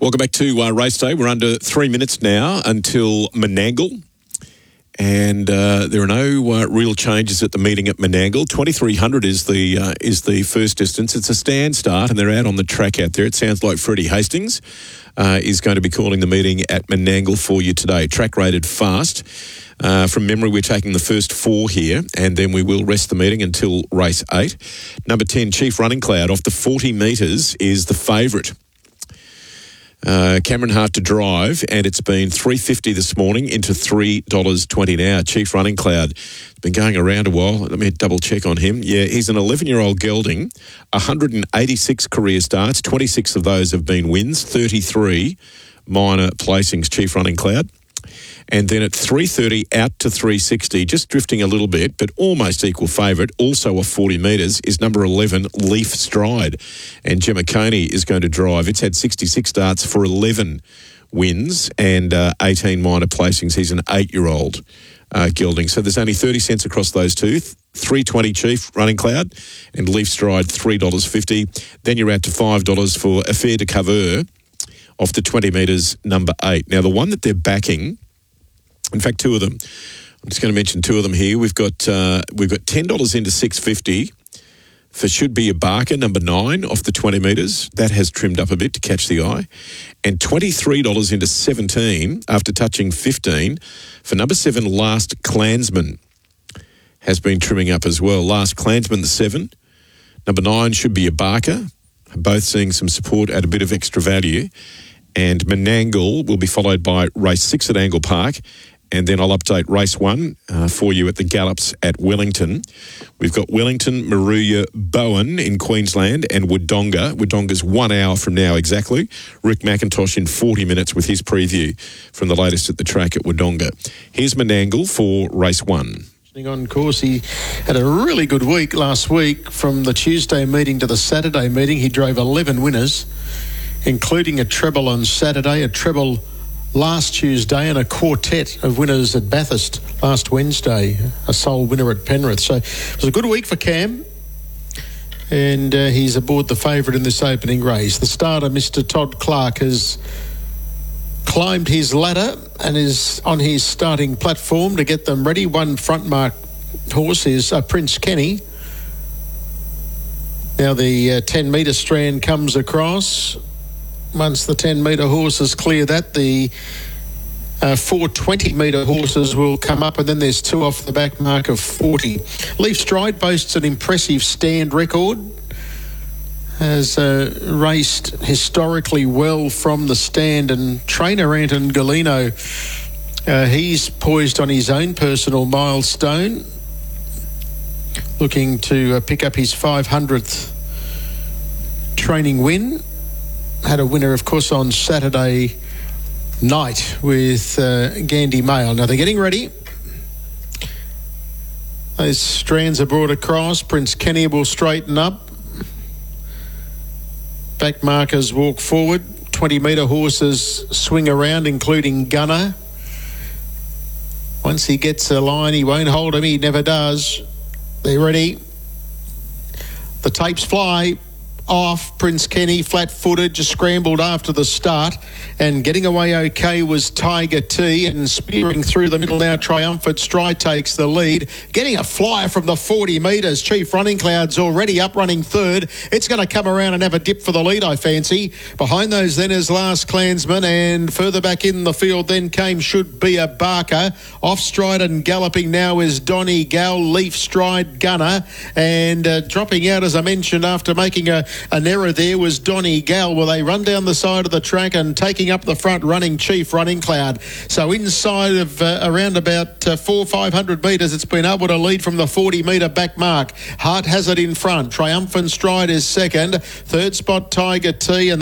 Welcome back to Race Day. We're under 3 minutes now until Menangle. And there are no real changes at the meeting at Menangle. 2,300 is the first distance. It's a stand start, and they're out on the track out there. It sounds like Freddie Hastings is going to be calling the meeting at Menangle for you today. Track rated fast. From memory, we're taking the first 4 here, and then we will rest the meeting until race 8. Number 10, Chief Running Cloud, off the 40 metres, is the favourite. Cameron Hart to drive, and it's been $3.50 this morning into $3.20 now. Chief Running Cloud has been going around a while. Let me double check on him. Yeah, he's an 11-year-old gelding, 186 career starts, 26 of those have been wins, 33 minor placings, Chief Running Cloud. And then at $3.30 out to $3.60, just drifting a little bit, but almost equal favourite, also off 40 metres, is number 11, Leaf Stride. And Gemma Coney is going to drive. It's had 66 starts for 11 wins and 18 minor placings. He's an 8-year-old gelding. So there's only 30 cents across those two. $3.20 Chief Running Cloud and Leaf Stride, $3.50. Then you're out to $5 for Affair de Cover off the 20 metres, number 8. Now, the one that they're backing, in fact, 2 of them. I'm just going to mention 2 of them here. We've got $10 into $6.50 for Should Be a Barker, number 9, off the 20 metres. That has trimmed up a bit to catch the eye. And $23 into 17 after touching 15 for number 7, Last Klansman. Has been trimming up as well. Last Klansman, the 7. Number 9, Should Be a Barker. Both seeing some support at a bit of extra value. And Menangle will be followed by race 6 at Angle Park. And then I'll update race 1 for you at the Gallops at Wellington. We've got Wellington, Maruya, Bowen in Queensland, and Wodonga. Wodonga's 1 hour from now exactly. Rick McIntosh in 40 minutes with his preview from the latest at the track at Wodonga. Here's Menangle for race 1. On course, he had a really good week last week. From the Tuesday meeting to the Saturday meeting, he drove 11 winners, including a treble on Saturday, a treble last Tuesday, and a quartet of winners at Bathurst last Wednesday, a sole winner at Penrith. So it was a good week for Cam, and he's aboard the favourite in this opening race. The starter, Mr. Todd Clark, has climbed his ladder and is on his starting platform to get them ready. One front mark horse is Prince Kenny. Now the 10-metre strand comes across. Once the 10-metre horses clear that, the 4 20-metre horses will come up, and then there's 2 off the back mark of 40. Leaf Stride boasts an impressive stand record. Has raced historically well from the stand, and trainer Anton Galino, he's poised on his own personal milestone, looking to pick up his 500th training win. Had a winner, of course, on Saturday night with Gandhi Mail. Now they're getting ready. Those strands are brought across. Prince Kenny will straighten up. Back markers walk forward. 20-metre horses swing around, including Gunner. Once he gets a line, he won't hold him. He never does. They're ready. The tapes fly off. Prince Kenny, flat-footed, just scrambled after the start, and getting away okay was Tiger T, and spearing through the middle now, Triumphant Stride takes the lead, getting a flyer from the 40 metres. Chief Running Cloud's already up running third. It's going to come around and have a dip for the lead, I fancy. Behind those then is Last Klansman, and further back in the field then came Should Be a Barker. Off stride and galloping now is Donny Gal, Leaf Stride, Gunner, and dropping out, as I mentioned, after making an error there was Donny Gal. Well, they run down the side of the track and taking up the front running Chief Running Cloud. So inside of around about 400-500 metres, it's been able to lead from the 40-metre back mark. Hart has it in front. Triumphant Stride is second. Third spot Tiger T, and